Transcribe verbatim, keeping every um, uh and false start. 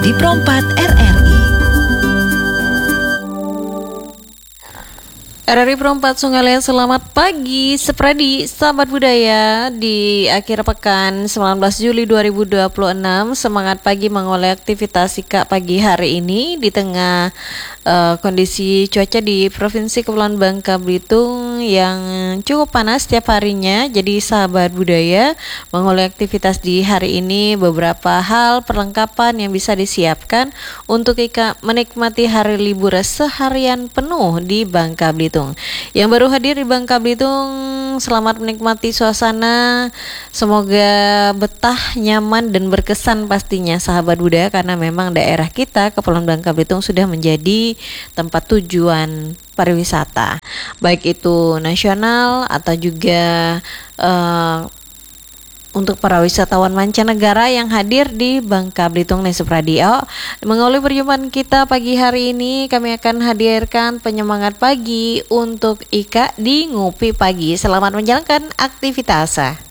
dari Perompat R R I. R R I Perompat Sungai, selamat pagi Sepradi, sahabat budaya. Di akhir pekan sembilan belas Juli dua ribu dua puluh enam, semangat pagi mengoleh aktivitas Ika pagi hari ini di tengah uh, kondisi cuaca di Provinsi Kepulauan Bangka Belitung yang cukup panas setiap harinya. Jadi sahabat budaya, mengoleh aktivitas di hari ini beberapa hal perlengkapan yang bisa disiapkan untuk Ika menikmati hari libur seharian penuh di Bangka Belitung. Yang baru hadir di Bangka Belitung, selamat menikmati suasana. Semoga betah, nyaman, dan berkesan pastinya sahabat budaya, karena memang daerah kita Kepulauan Bangka Belitung sudah menjadi tempat tujuan pariwisata, baik itu nasional atau juga uh, untuk para wisatawan mancanegara yang hadir di Bangka Belitung nih Supradio. Mengawali perjumpaan kita pagi hari ini, kami akan hadirkan penyemangat pagi untuk Ika di Ngopi Pagi. Selamat menjalankan aktivitas.